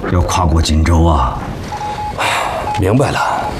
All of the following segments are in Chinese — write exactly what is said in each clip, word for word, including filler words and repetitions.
要跨过锦州啊！ 明白了，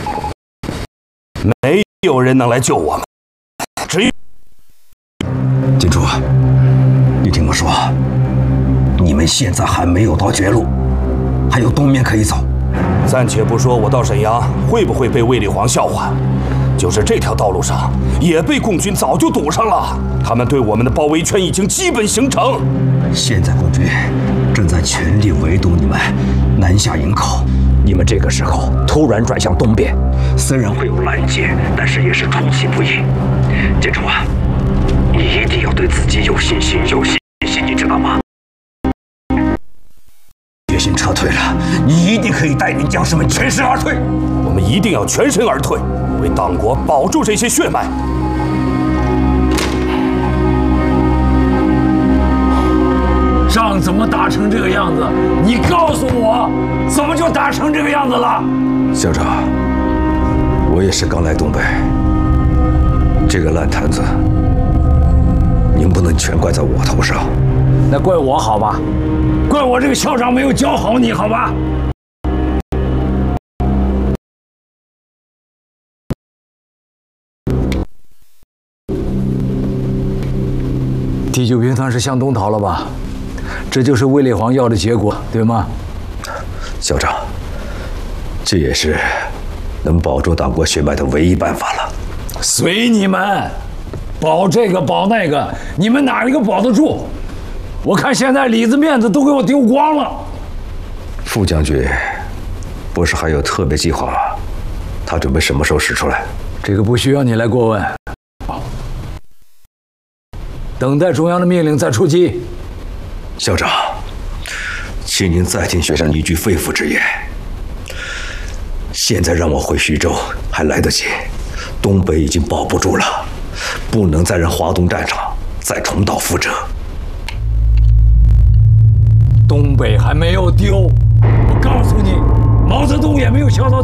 没有人能来救我们，只有金主，你听我说，你们现在还没有到绝路，还有东面可以走。 暂且不说我到沈阳会不会被卫立煌笑话，就是这条道路上也被共军早就堵上了，他们对我们的包围圈已经基本形成。 现在共军正在全力围堵你们南下营口，你们这个时候突然转向东边，虽然会有拦截，但是也是出其不意。金主啊，你一定要对自己有信心，有信心，你知道吗？决心撤退了，你一定可以带领将士们全身而退。 我们一定要全身而退，为党国保住这些血脉。 仗怎么打成这个样子？你告诉我，怎么就打成这个样子了？ 校长，我也是刚来东北，这个烂摊子，您不能全怪在我头上。 那怪我好吧？怪我这个校长没有教好你好吧？第九兵团是向东逃了吧？这就是卫立煌要的结果，对吗？ 校长，这也是能保住党国血脉的唯一办法了。 随你们，保这个保那个，你们哪一个保得住？我看现在里子面子都给我丢光了。 副将军，不是还有特别计划吗？他准备什么时候使出来？ 这个不需要你来过问，等待中央的命令再出击。 校长，请您再听学生一句肺腑之言。现在让我回徐州还来得及，东北已经保不住了，不能再让华东战场再重蹈覆辙。 东北还没有丢，我告诉你，毛泽东也没有笑到